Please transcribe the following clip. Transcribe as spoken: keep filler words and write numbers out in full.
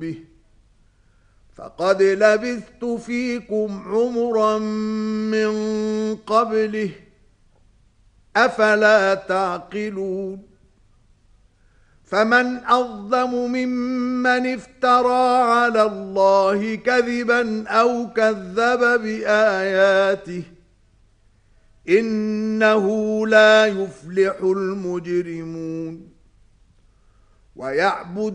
به فقد لبثت فيكم عمرا من قبله أفلا تعقلون فمن أظلم ممن افترى على الله كذبا أو كذب بآياته إنه لا يفلح المجرمون ويعبد